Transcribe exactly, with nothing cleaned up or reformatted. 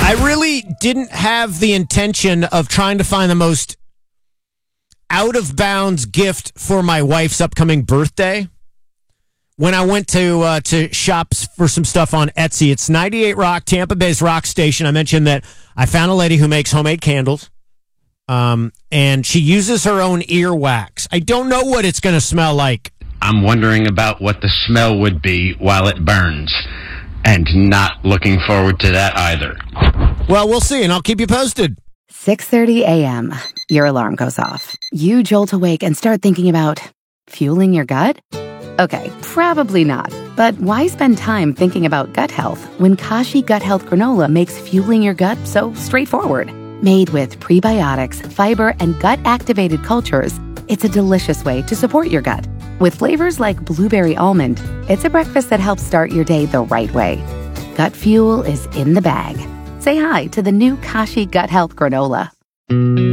I really didn't have the intention of trying to find the most out-of-bounds gift for my wife's upcoming birthday when I went to uh, to shops for some stuff on Etsy. It's ninety-eight Rock, Tampa Bay's rock station. I mentioned that I found a lady who makes homemade candles, um, and she uses her own earwax. I don't know what it's going to smell like. I'm wondering about what the smell would be while it burns, and not looking forward to that either. Well, we'll see, and I'll keep you posted. six thirty a.m. Your alarm goes off. You jolt awake and start thinking about fueling your gut? Okay, probably not. But why spend time thinking about gut health when Kashi Gut Health Granola makes fueling your gut so straightforward? Made with prebiotics, fiber, and gut-activated cultures, it's a delicious way to support your gut. With flavors like blueberry almond, it's a breakfast that helps start your day the right way. Gut fuel is in the bag. Say hi to the new Kashi Gut Health Granola.